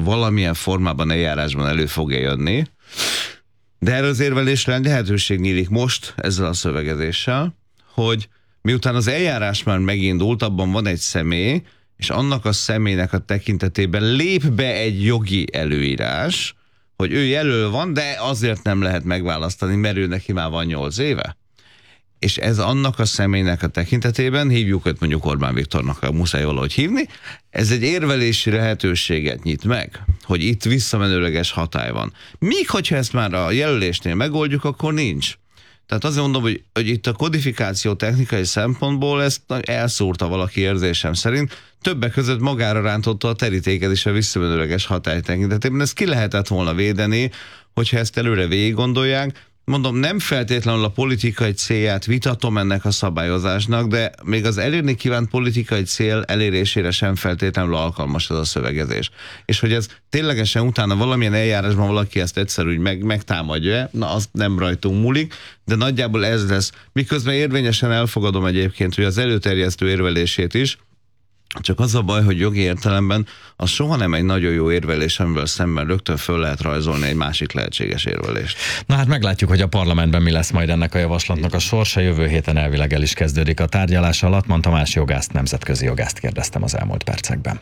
valamilyen formában, eljárásban elő fog jönni. De erre az érvelésre lehetőség nyílik most ezzel a szövegezéssel, hogy miután az eljárás már megindult, abban van egy személy, és annak a személynek a tekintetében lép be egy jogi előírás, hogy ő jelöl van, de azért nem lehet megválasztani, mert ő neki már van 8 éve. És ez annak a személynek a tekintetében, hívjuk őt mondjuk Orbán Viktornak, muszáj valahogy hívni, ez egy érvelési lehetőséget nyit meg, hogy itt visszamenőleges hatály van. Míg hogyha ezt már a jelölésnél megoldjuk, akkor nincs. Tehát azért mondom, hogy itt a kodifikáció technikai szempontból ezt elszúrta valaki érzésem szerint, többek között magára rántotta a terítéket is a visszamenőleges hatály tekintetében. Ezt ki lehetett volna védeni, hogyha ezt előre végig gondolják. Mondom, nem feltétlenül a politikai célját vitatom ennek a szabályozásnak, de még az elérni kívánt politikai cél elérésére sem feltétlenül alkalmas ez a szövegezés. És hogy ez ténylegesen utána valamilyen eljárásban valaki ezt egyszerűen megtámadja, na az nem rajtunk múlik, de nagyjából ez lesz. Miközben érvényesen elfogadom egyébként, hogy az előterjesztő érvelését is, csak az a baj, hogy jogi értelemben az soha nem egy nagyon jó érvelés, amiből szemben rögtön föl lehet rajzolni egy másik lehetséges érvelést. Na hát meglátjuk, hogy a parlamentben mi lesz majd ennek a javaslatnak a sorsa. Jövő héten elvileg el is kezdődik a tárgyalás. Latman Tamás jogászt, nemzetközi jogászt kérdeztem az elmúlt percekben.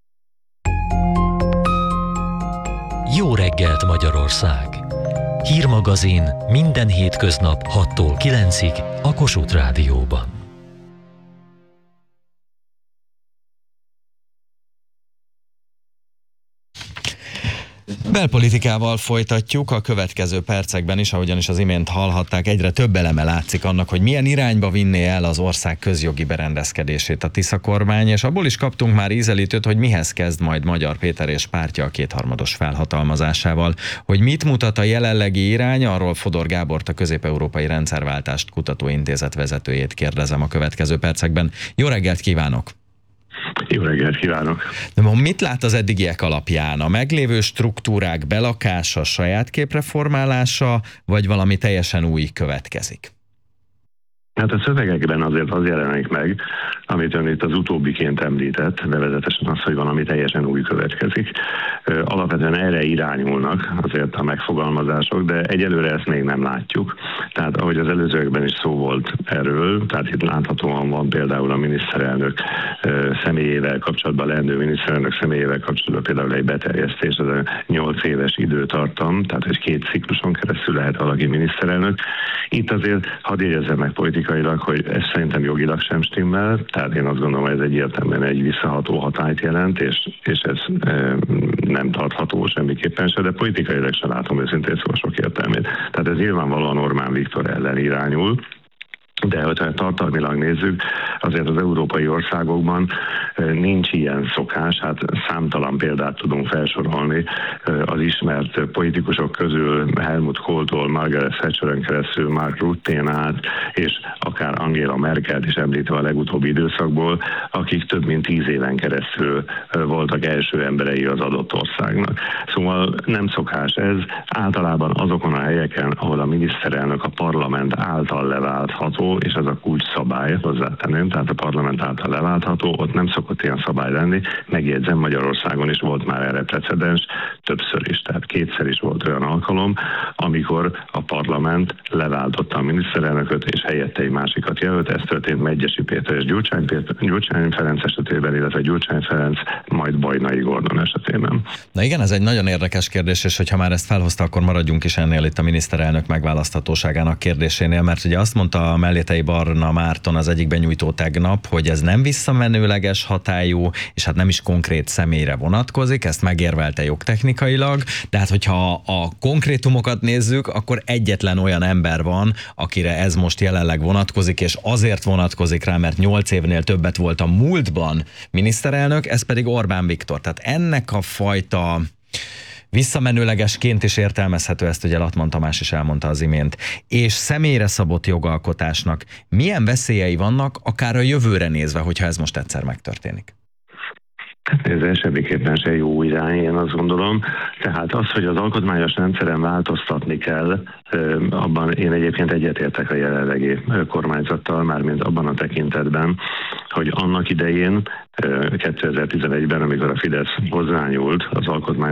Jó reggelt Magyarország! Hírmagazin minden hétköznap 6-tól 9-ig a Kossuth Rádióban. Belpolitikával folytatjuk a következő percekben is, ahogyan is az imént hallhatták, egyre több eleme látszik annak, hogy milyen irányba vinné el az ország közjogi berendezkedését a Tisza kormány, és abból is kaptunk már ízelítőt, hogy mihez kezd majd Magyar Péter és pártja a kétharmados felhatalmazásával. Hogy mit mutat a jelenlegi irány, arról Fodor Gábort, a Közép-Európai Rendszerváltást Kutatóintézet vezetőjét kérdezem a következő percekben. Jó reggelt kívánok! Jó reggelt kívánok! De mit lát az eddigiek alapján? A meglévő struktúrák belakása, saját képre formálása, vagy valami teljesen új következik? Hát a szövegekben azért az jelenik meg, amit ön itt az utóbbiként említett, nevezetesen az, hogy valami teljesen új következik. Alapvetően erre irányulnak azért a megfogalmazások, de egyelőre ezt még nem látjuk. Tehát ahogy az előzőekben is szó volt erről, tehát itt láthatóan van például a miniszterelnök személyével kapcsolatban, leendő miniszterelnök személyével kapcsolatban például egy beterjesztés, az a 8 éves időtartam, tehát hogy 2 cikluson keresztül lehet valaki miniszterelnök. Itt azért hadd jegyezzem meg politikailag, hogy ez szerintem jogilag sem stimmel, tehát én azt gondolom, hogy ez egyértelműen egy visszaható hatályt jelent, és ez nem tartható semmiképpen se, de politikailag sem látom őszintén szóval sok értelmét. Tehát ez nyilvánvalóan Orbán Viktor ellen irányul, de hogyha tartalmilag nézzük, azért az európai országokban nincs ilyen szokás, hát számtalan példát tudunk felsorolni az ismert politikusok közül Helmut Kohltól, Margaret Thatcheren keresztül, Mark Ruttén át, és akár Angela Merkelt is említve a legutóbbi időszakból, akik több mint 10 éven keresztül voltak első emberei az adott országnak. Szóval nem szokás ez, általában azokon a helyeken, ahol a miniszterelnök a parlament által leváltható, és ez a kulcs szabály, hozzátenném, tehát a parlament által leváltható, ott nem szokott ilyen szabály lenni. Megjegyzem, Magyarországon is volt már erre precedens, többször is, tehát 2-szer is volt olyan alkalom, amikor a parlament leváltotta a miniszterelnököt, és helyette egy másikat jelölt. Ez történt Medgyessy Péter és Gyurcsány Ferenc esetében, illetve Gyurcsány Ferenc, majd Bajnai Gordon esetében. Na igen, ez egy nagyon érdekes kérdés, és hogyha már ezt felhozta, akkor maradjunk is ennél itt a miniszterelnök megválaszthatóságának kérdésénél, mert ugye azt mondta a Mellétei Barna Márton az egyik benyújtó tegnap, hogy ez nem visszamenőleges hatályú, és hát nem is konkrét személyre vonatkozik, ezt megérvelte jogtechnikailag, de hát hogyha a konkrétumokat nézzük, akkor egyetlen olyan ember van, akire ez most jelenleg vonatkozik, és azért vonatkozik rá, mert 8 évnél többet volt a múltban miniszterelnök, ez pedig Orbán Viktor. Tehát ennek a fajta visszamenőlegesként is értelmezhető, ezt ugye Latman Tamás is elmondta az imént, és személyre szabott jogalkotásnak milyen veszélyei vannak, akár a jövőre nézve, hogyha ez most egyszer megtörténik? Ez semmiképpen se jó irány, én azt gondolom. Tehát az, hogy az alkotmányos rendszeren változtatni kell, abban én egyébként egyetértek a jelenlegi kormányzattal, mármint abban a tekintetben, hogy annak idején, 2011-ben, amikor a Fidesz hozzányúlt az alkotmány